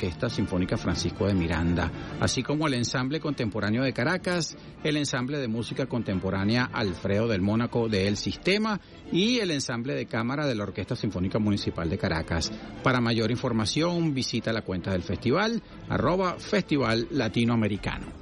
Orquesta Sinfónica Francisco de Miranda, así como el Ensamble Contemporáneo de Caracas, el Ensamble de Música Contemporánea Alfredo del Mónaco de El Sistema y el Ensamble de Cámara de la Orquesta Sinfónica Municipal de Caracas. Para mayor información, visita la cuenta del festival, @Festival Latinoamericano.